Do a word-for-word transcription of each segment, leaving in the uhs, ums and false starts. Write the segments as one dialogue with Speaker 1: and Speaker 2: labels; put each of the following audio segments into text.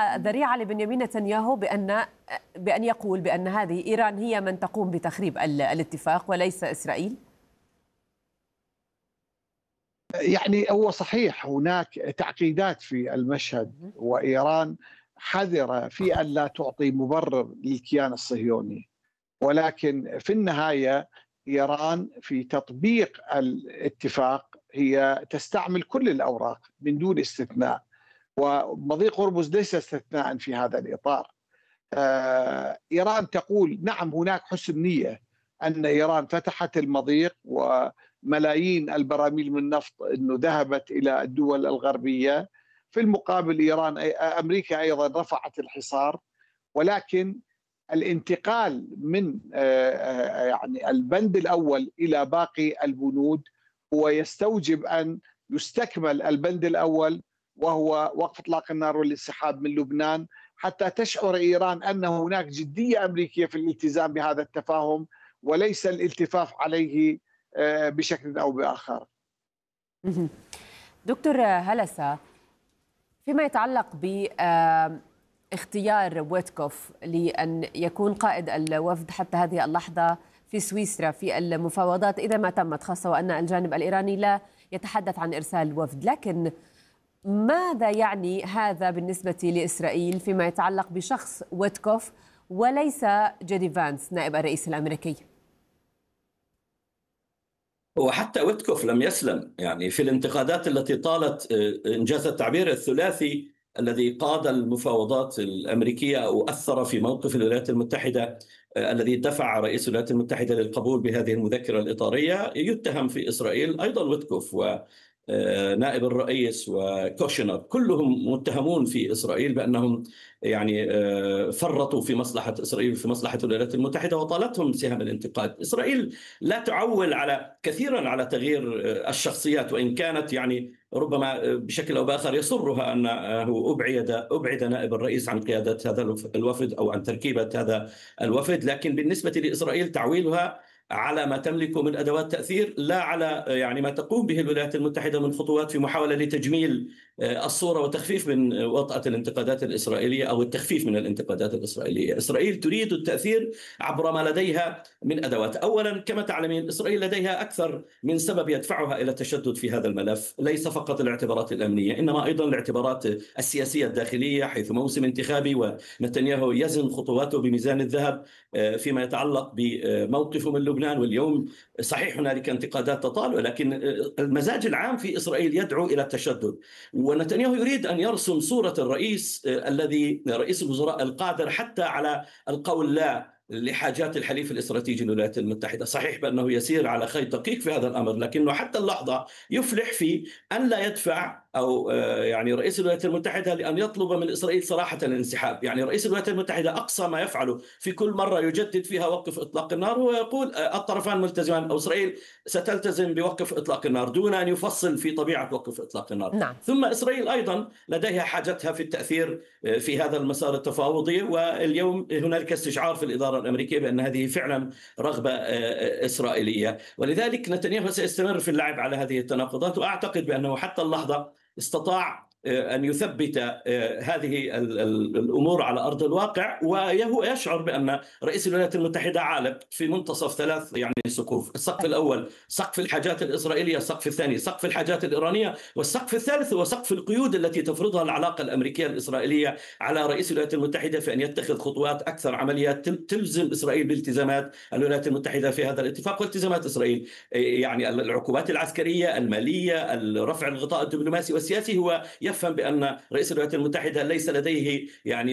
Speaker 1: وذريعة لبنيامين نتنياهو بأن بأن يقول بأن هذه إيران هي من تقوم بتخريب الاتفاق وليس إسرائيل؟
Speaker 2: يعني هو صحيح هناك تعقيدات في المشهد، وإيران حذرة في أن لا تعطي مبرر للكيان الصهيوني، ولكن في النهاية إيران في تطبيق الاتفاق هي تستعمل كل الأوراق من دون استثناء، ومضيق هرمز ليس استثناء في هذا الإطار. إيران تقول نعم هناك حسن نية أن إيران فتحت المضيق وملايين البراميل من النفط أنه ذهبت إلى الدول الغربية، في المقابل إيران أمريكا أيضا رفعت الحصار، ولكن الانتقال من يعني البند الأول إلى باقي البنود هو يستوجب أن يستكمل البند الأول وهو وقف إطلاق النار والانسحاب من لبنان، حتى تشعر إيران أن هناك جدية أمريكية في الالتزام بهذا التفاهم وليس الالتفاف عليه بشكل أو بآخر.
Speaker 1: دكتور هلسة، فيما يتعلق باختيار ويتكوف لأن يكون قائد الوفد حتى هذه اللحظة في سويسرا في المفاوضات إذا ما تمت، خاصة وأن الجانب الإيراني لا يتحدث عن إرسال وفد، لكن ماذا يعني هذا بالنسبة لإسرائيل فيما يتعلق بشخص ويتكوف وليس جيدي فانس نائب الرئيس الأمريكي؟
Speaker 3: وحتى ويتكوف لم يسلم، يعني في الانتقادات التي طالت إنجاز التعبير الثلاثي الذي قاد المفاوضات الأمريكية أو أثر في موقف الولايات المتحدة الذي دفع رئيس الولايات المتحدة للقبول بهذه المذكرة الإطارية، يتهم في إسرائيل أيضا ويتكوف و نائب الرئيس وكوشنر، كلهم متهمون في إسرائيل بأنهم يعني فرطوا في مصلحة إسرائيل في مصلحة الولايات المتحدة وطالتهم سهام الانتقاد. إسرائيل لا تعول على كثيرا على تغيير الشخصيات، وإن كانت يعني ربما بشكل أو بآخر يسرها أنه أبعد أبعد نائب الرئيس عن قيادة هذا الوفد أو عن تركيبة هذا الوفد، لكن بالنسبة لإسرائيل تعويلها على ما تملكه من أدوات تأثير، لا على يعني ما تقوم به الولايات المتحدة من خطوات في محاولة لتجميل الصورة وتخفيف من وطأة الانتقادات الإسرائيلية أو التخفيف من الانتقادات الإسرائيلية. إسرائيل تريد التأثير عبر ما لديها من أدوات. أولا كما تعلمين إسرائيل لديها أكثر من سبب يدفعها إلى التشدد في هذا الملف، ليس فقط الاعتبارات الأمنية إنما أيضا الاعتبارات السياسية الداخلية، حيث موسم انتخابي ونتنياهو يزن خطواته بميزان الذهب فيما يتعلق بموقفه من لبنان. واليوم صحيح هنالك انتقادات تطال، ولكن المزاج العام في إسرائيل يدعو إلى التشدد، ونتنياهو يريد أن يرسم صورة الرئيس الذي رئيس الوزراء القادر حتى على القول لا لحاجات الحليف الاستراتيجي للولايات المتحدة. صحيح بأنه يسير على خيط دقيق في هذا الأمر، لكنه حتى اللحظة يفلح في أن لا يدفع أو يعني رئيس الولايات المتحدة لأن يطلب من إسرائيل صراحة الانسحاب. يعني رئيس الولايات المتحدة أقصى ما يفعله في كل مرة يجدد فيها وقف إطلاق النار ويقول الطرفان ملتزمان أو إسرائيل ستلتزم بوقف إطلاق النار دون أن يفصل في طبيعة وقف إطلاق النار.
Speaker 1: نعم.
Speaker 3: ثم إسرائيل أيضا لديها حاجتها في التأثير في هذا المسار التفاوضي، واليوم هنالك استشعار في الإدارة الأمريكية بأن هذه فعلا رغبة إسرائيلية، ولذلك نتنياهو سيستمر في اللعب على هذه التناقضات. وأعتقد بأنه حتى اللحظة استطاع أن يثبت هذه الأمور على أرض الواقع، وهو يشعر بأن رئيس الولايات المتحدة عالق في منتصف ثلاث يعني سقوف. السقف الأول سقف الحاجات الإسرائيلية، السقف الثاني سقف الحاجات الإيرانية، والسقف الثالث هو سقف القيود التي تفرضها العلاقة الأمريكية الإسرائيلية على رئيس الولايات المتحدة في أن يتخذ خطوات أكثر عملية تلزم إسرائيل بالتزامات الولايات المتحدة في هذا الاتفاق والتزامات إسرائيل، يعني العقوبات العسكرية، المالية، رفع الغطاء الدبلوماسي والسياسي. هو يفهم بأن رئيس الولايات المتحدة ليس لديه يعني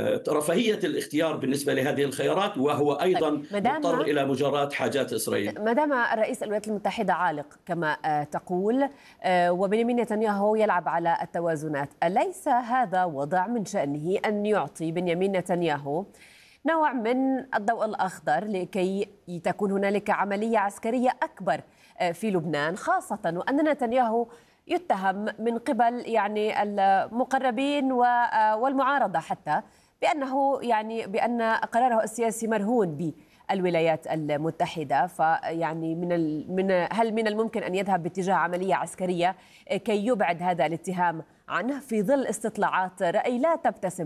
Speaker 3: رفاهية الاختيار بالنسبة لهذه الخيارات، وهو أيضا مضطر إلى مجاراة حاجات إسرائيل.
Speaker 1: ما دام الرئيس الولايات المتحدة عالق كما تقول وبنيامين نتنياهو يلعب على التوازنات، أليس هذا وضع من شأنه أن يعطي بنيامين نتنياهو نوع من الضوء الأخضر لكي تكون هنالك عملية عسكرية أكبر في لبنان، خاصة وأن نتنياهو يتهم من قبل يعني المقربين والمعارضة حتى بأنه يعني بأن قراره السياسي مرهون بالولايات المتحدة، فيعني من من هل من الممكن أن يذهب باتجاه عملية عسكرية كي يبعد هذا الاتهام عنه في ظل استطلاعات رأي لا تبتسم